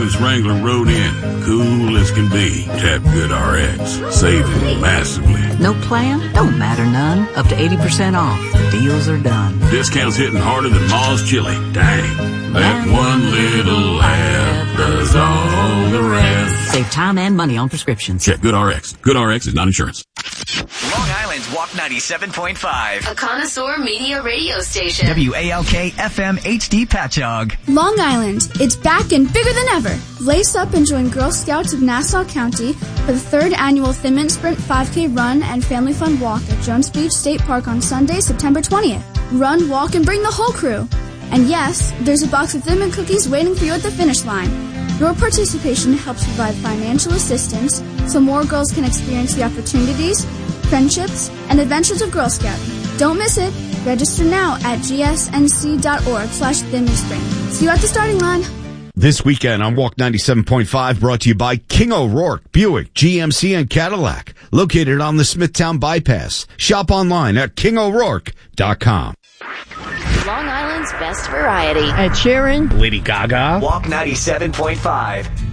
Island's Wrangler rode in, cool as can be. Tap GoodRx, saving massively. No plan? Don't matter none. Up to 80% off. Deals are done. Discounts hitting harder than Ma's chili. Dang. That one little laugh does all the rest. Save time and money on prescriptions. Check GoodRx. GoodRx is not insurance. Long Island's Walk 97.5. A connoisseur media radio station. WALK FM HD Patchogue. Long Island, it's back and bigger than ever. Lace up and join Girl Scouts of Nassau County for the 3rd annual Thin Mint Sprint 5K Run and Family Fun Walk at Jones Beach State Park on Sunday, September 20th. Run, walk, and bring the whole crew. And yes, there's a box of Thin Mint cookies waiting for you at the finish line. Your participation helps provide financial assistance so more girls can experience the opportunities, friendships, and adventures of Girl Scouting. Don't miss it. Register now at gsnc.org/thinmintsprint. See you at the starting line. This weekend on Walk 97.5, brought to you by King O'Rourke, Buick, GMC, and Cadillac, located on the Smithtown Bypass. Shop online at kingo'rourke.com. Long Island's best variety. Ed Sheeran. Lady Gaga. Walk 97.5.